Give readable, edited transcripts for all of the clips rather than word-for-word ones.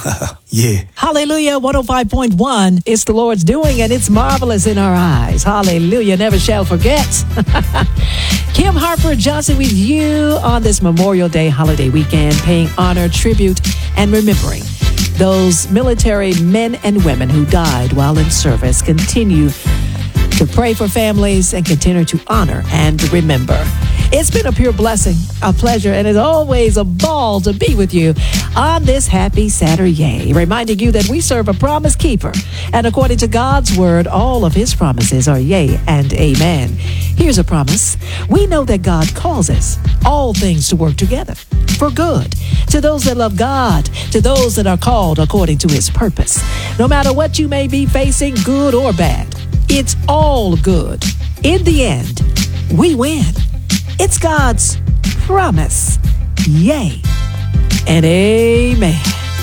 Yeah. Hallelujah. 105.1. It's the Lord's doing, and it's marvelous in our eyes. Hallelujah. Never shall forget. Kim Harper Johnson with you on this Memorial Day holiday weekend, paying honor, tribute, and remembering those military men and women who died while in service. Continue to pray for families and continue to honor and remember. It's been a pure blessing, a pleasure, and as always, a ball to be with you on this happy Saturday, reminding you that we serve a promise keeper. And according to God's word, all of his promises are yea and amen. Here's a promise. We know that God causes all things to work together for good to those that love God, to those that are called according to his purpose. No matter what you may be facing, good or bad, it's all good. In the end, we win. It's God's promise. Yay and amen.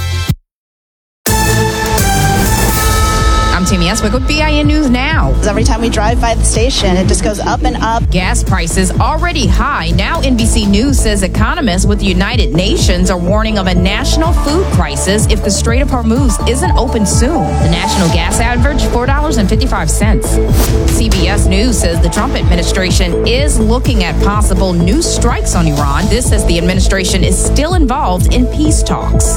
I'm Tammy Eswick with BIN News Now. Every time we drive by the station, it just goes up and up. Gas prices already high. Now NBC News says economists with the United Nations are warning of a national food crisis if the Strait of Hormuz isn't open soon. The national gas average, $4.55. CBS News says the Trump administration is looking at possible new strikes on Iran. This as the administration is still involved in peace talks.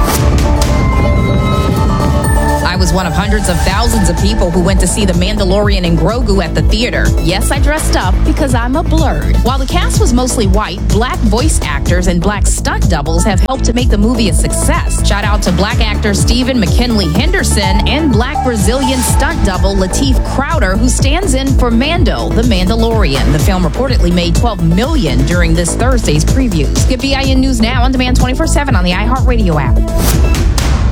I was one of hundreds of thousands of people who went to see The Mandalorian and Grogu at the theater. Yes, I dressed up because I'm a blurred. While the cast was mostly white, black voice actors and black stunt doubles have helped to make the movie a success. Shout out to black actor Stephen McKinley Henderson and black Brazilian stunt double Lateef Crowder, who stands in for Mando, the Mandalorian. The film reportedly made $12 million during this Thursday's previews. Get BIN News Now on demand 24/7 on the iHeartRadio app.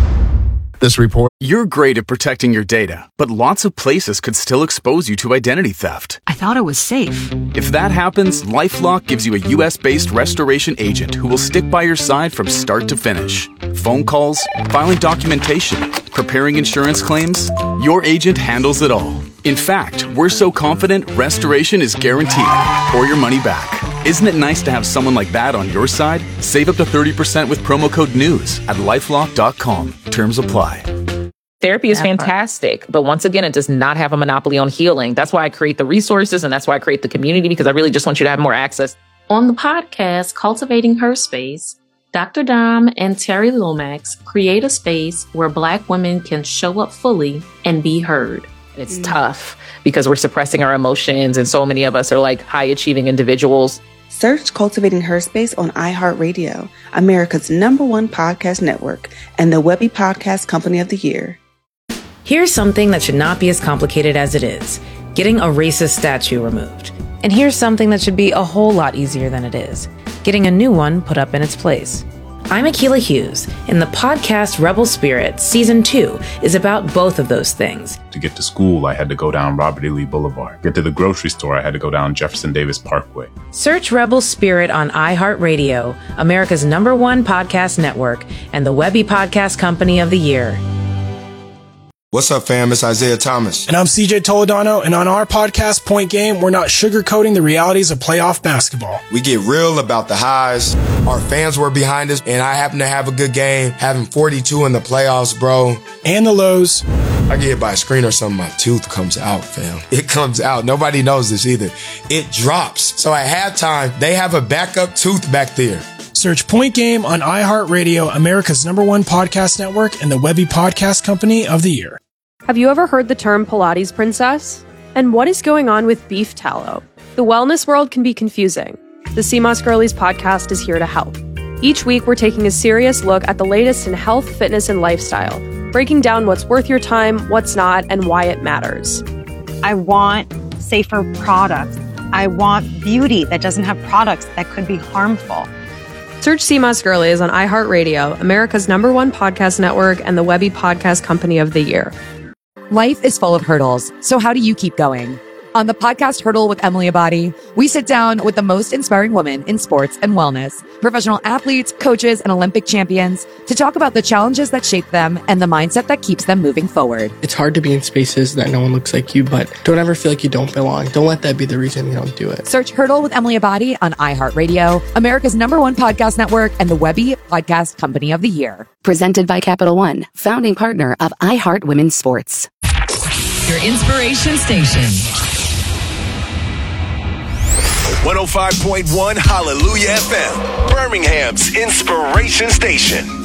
This report. You're great at protecting your data, but lots of places could still expose you to identity theft. I thought it was safe. If that happens, LifeLock gives you a US-based restoration agent who will stick by your side from start to finish. Phone calls, filing documentation, preparing insurance claims, your agent handles it all. In fact, we're so confident restoration is guaranteed or your money back. Isn't it nice to have someone like that on your side? Save up to 30% with promo code NEWS at LifeLock.com. Terms apply. Therapy is fantastic, but once again, it does not have a monopoly on healing. That's why I create the resources and that's why I create the community, because I really just want you to have more access. On the podcast, Cultivating Her Space, Dr. Dom and Terry Lomax create a space where Black women can show up fully and be heard. It's tough because we're suppressing our emotions, and so many of us are like high-achieving individuals. Search Cultivating Her Space on iHeartRadio, America's #1 podcast network, and the Webby Podcast Company of the Year. Here's something that should not be as complicated as it is: getting a racist statue removed. And here's something that should be a whole lot easier than it is: getting a new one put up in its place. I'm Akilah Hughes, and the podcast Rebel Spirit Season 2 is about both of those things. To get to school, I had to go down Robert E. Lee Boulevard. Get to the grocery store, I had to go down Jefferson Davis Parkway. Search Rebel Spirit on iHeartRadio, America's #1 podcast network, and the Webby Podcast Company of the Year. What's up, fam? It's Isaiah Thomas. And I'm CJ Toledano, and on our podcast, Point Game, we're not sugarcoating the realities of playoff basketball. We get real about the highs. Our fans were behind us, and I happen to have a good game, having 42 in the playoffs, bro. And the lows. I get hit by a screen or something, my tooth comes out, fam. It comes out. Nobody knows this either. It drops. So at halftime, they have a backup tooth back there. Search Point Game on iHeartRadio, America's #1 podcast network, and the Webby Podcast Company of the Year. Have you ever heard the term Pilates princess? And what is going on with beef tallow? The wellness world can be confusing. The CMOS Girlies podcast is here to help. Each week, we're taking a serious look at the latest in health, fitness, and lifestyle, breaking down what's worth your time, what's not, and why it matters. I want safer products. I want beauty that doesn't have products that could be harmful. Search CMOS Girlies on iHeartRadio, America's #1 podcast network, and the Webby Podcast Company of the Year. Life is full of hurdles, so how do you keep going? On the podcast Hurdle with Emily Abadi, we sit down with the most inspiring women in sports and wellness, professional athletes, coaches, and Olympic champions to talk about the challenges that shape them and the mindset that keeps them moving forward. It's hard to be in spaces that no one looks like you, but don't ever feel like you don't belong. Don't let that be the reason you don't do it. Search Hurdle with Emily Abadi on iHeartRadio, America's #1 podcast network, and the Webby Podcast Company of the Year. Presented by Capital One, founding partner of iHeart Women's Sports. Your inspiration station. 105.1 Hallelujah FM, Birmingham's inspiration station.